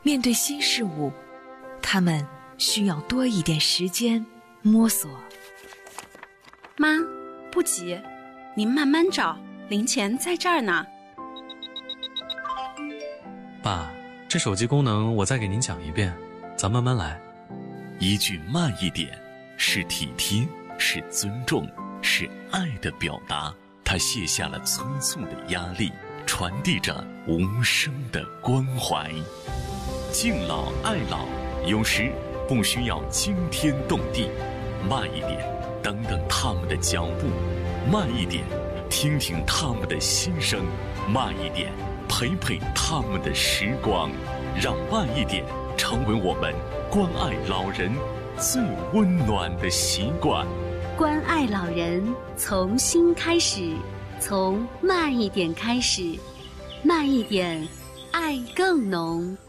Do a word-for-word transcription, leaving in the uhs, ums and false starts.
面对新事物，他们需要多一点时间摸索。 妈，不急，您慢慢找，零钱在这儿呢。 爸，这手机功能我再给您讲一遍，咱慢慢来。 一句慢一点，是体贴，是尊重，是爱的表达。他卸下了匆促的压力，传递着无声的关怀。敬老爱老，有时不需要惊天动地，慢一点，等等他们的脚步；慢一点，听听他们的心声；慢一点，陪陪他们的时光。让慢一点成为我们关爱老人最温暖的习惯。 关爱老人从心开始，从慢一点开始，慢一点，爱更浓。